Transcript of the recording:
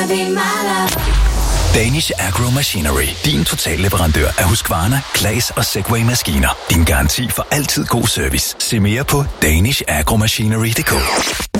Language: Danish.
Danish Agro Machinery. Din totalleverandør af Husqvarna, Claas og Segway maskiner. Din garanti for altid god service. Se mere på danishagromachinery.dk.